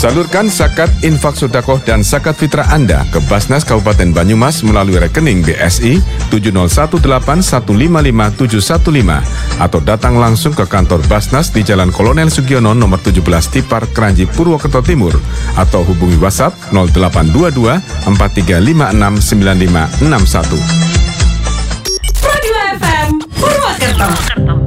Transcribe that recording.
Salurkan zakat, infak sedekah dan zakat fitrah Anda ke Basnas Kabupaten Banyumas melalui rekening BSI 70181555715 atau datang langsung ke kantor Basnas di Jalan Kolonel Sugiono nomor 17 Tipar, Kranji, Purwokerto Timur atau hubungi WhatsApp 0822 43569561. Radio FM Purwokerto.